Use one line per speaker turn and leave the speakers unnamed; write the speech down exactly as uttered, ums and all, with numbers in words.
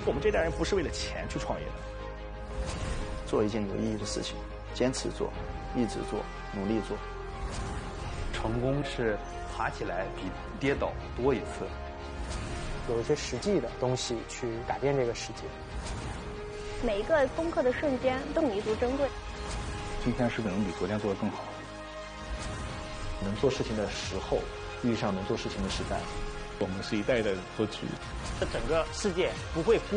我们这代人不是为了钱去创业的，
做一件有意义的事情，坚持做，一直做，努力做。
成功是爬起来比跌倒多一次。
有一些实际的东西去改变这个世界。
每一个攻克的瞬间都弥足珍贵。
今天是不是能比昨天做得更好？
能做事情的时候遇上能做事情的时代。
我们是一代代做局。
这整个世界不会孤